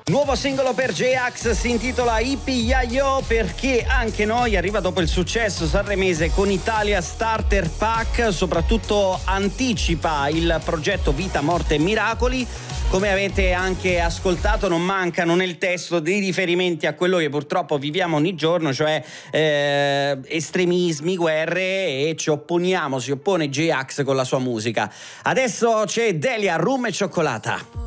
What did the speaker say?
Nuovo singolo per J-Ax, si intitola Yippee Ya-Yo, perché anche noi arriva dopo il successo sanremese con Italia Starter Pack, soprattutto anticipa il progetto Vita, Morte e Miracoli. Come avete anche ascoltato, non mancano nel testo dei riferimenti a quello che purtroppo viviamo ogni giorno, cioè estremismi, guerre, e si oppone J-Ax con la sua musica. Adesso c'è Delia, Rum e Cioccolata.